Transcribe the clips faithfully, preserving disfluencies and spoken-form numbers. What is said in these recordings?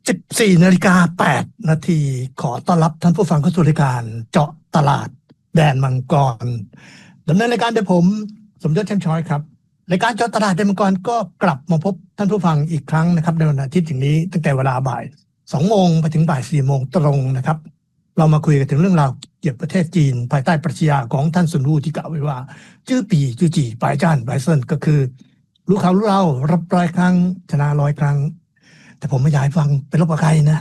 สิบสี่นาฬิกาแปดนาทีขอต้อนรับท่านผู้ฟังเข้าสู่รายการเจาะตลาดแดนมังกรดำเนินรายการโดยผมสมยศ เช่มช้อยครับรายการเจาะตลาดแดนมังกรก็กลับมาพบท่านผู้ฟังอีกครั้งนะครับในวันอาทิตย์อย่างนี้ตั้งแต่เวลาบ่ายสองโมงไปถึงบ่ายสี่โมงตรงนะครับเรามาคุยกันถึงเรื่องราวเกี่ยวกับประเทศจีนภายใต้ปรัชญาของท่านซุนวู่ที่กล่าวไว้ว่าจื้อปีจื้อจีปลายจ้านปลายเซินก็คือรู้เขารู้เรารับร้อยครั้งชนะร้อยครั้งแต่ผมไม่อยากให้ฟังเป็นลบกับใครนะ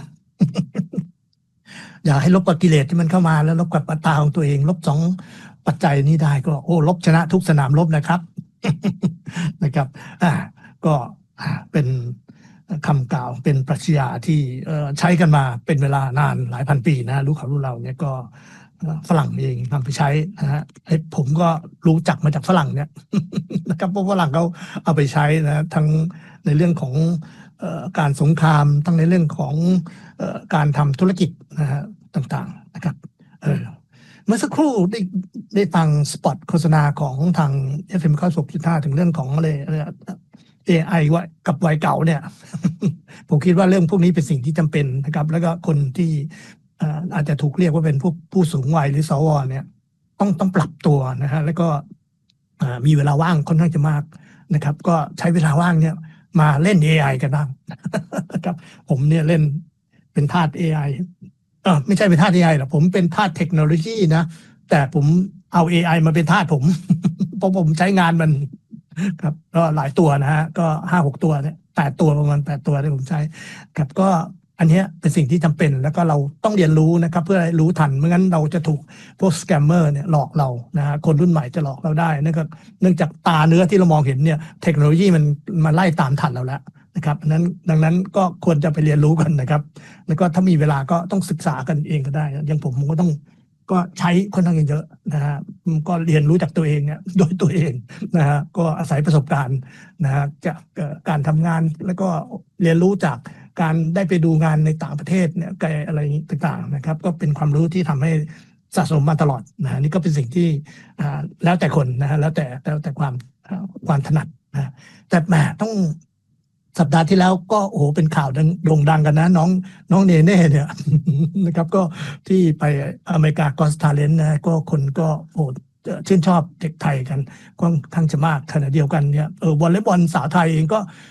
อยากให้ลบกับกิเลสที่มันเข้ามาแล้วลบกับอัตตาของตัวเองลบสองปัจจัยนี้ได้ก็โอ้ลบชนะทุกสนามลบนะครับ นะครับอ่าก็อ่าเป็นคำกล่าวเป็นปรัชญาที่เอ่อใช้กันมาเป็นเวลานานหลายพันปีนะรู้เขารู้เราเนี่ยก็ฝรั่งเองนำไปใช้นะฮะผมก็รู้จักมาจากฝรั่งเนี่ย นะครับเพราะฝรั่งเขาเอาไปใช้นะทั้งในเรื่องของการสงครามทั้งในเรื่องของการทำธุรกิจนะฮะต่างๆนะครับเออเมื่อสักครู่ได้ได้ฟังสปอตโฆษณาของทาง เอฟ เอ็ม เก้าสิบ หกจุดห้า ถึงเรื่องของอะไร เอ ไอ กับวัยเก่าเนี่ย ผมคิดว่าเรื่องพวกนี้เป็นสิ่งที่จำเป็นนะครับแล้วก็คนที่อาจจะถูกเรียกว่าเป็นผู้ผู้สูงวัยหรือสวเนี่ยต้องต้องปรับตัวนะฮะแล้วก็มีเวลาว่างค่อนข้างจะมากนะครับก็ใช้เวลาว่างเนี่ยมาเล่น เอ ไอ กันบ้างนะครับผมเนี่ยเล่นเป็นทาส เอ ไอ เออไม่ใช่เป็นทาส เอ ไอ หรอกผมเป็นทาสเทคโนโลยีนะแต่ผมเอา เอ ไอ มาเป็นทาสผม เพราะผมใช้งานมันครับก็หลายตัวนะฮะก็ห้าหกตัวเนี่ยแปดตัวประมาณแปดตัวที่ผมใช้ครับก็อันนี้เป็นสิ่งที่จำเป็นแล้วก็เราต้องเรียนรู้นะครับเพื่อรู้ทันไม่งั้นเราจะถูกพวกสแกมเมอร์เนี่ยหลอกเรานะฮะคนรุ่นใหม่จะหลอกเราได้นั่นก็เนื่องจากตาเนื้อที่เรามองเห็นเนี่ยเทคโนโลยีมันมาไล่ตามทันเราแล้วนะครับนั้นดังนั้นก็ควรจะไปเรียนรู้กันนะครับแล้วก็ถ้ามีเวลาก็ต้องศึกษากันเองก็ได้อย่างผมผมก็ต้องก็ใช้ค่อนข้างเยอะนะฮะก็เรียนรู้จากตัวเองเนี่ยโดยตัวเองนะฮะก็อาศัยประสบการณ์นะฮะจากการทำงานแล้วก็เรียนรู้จากการได้ไปดูงานในต่างประเทศเนี่ยอะไรต่างๆนะครับก็เป็นความรู้ที่ทำให้สะสมมาตลอดนะนี่ก็เป็นสิ่งที่แล้วแต่คนนะฮะแล้วแต่แล้วแต่ความความถนัดนะแต่แหมต้องสัปดาห์ที่แล้วก็โอ้โหเป็นข่าวโด่งดังกันนะน้องน้องเนเน่เนี่ยนะครับก็ที่ไปอเมริกากอสทาเลนต์นะก็คนก็โอ้ชื่นชอบเด็กไทยกันค่อนข้างจะมากขณะเดียวกันเนี่ยเออวอลเลย์บอลสาวไทยเองก็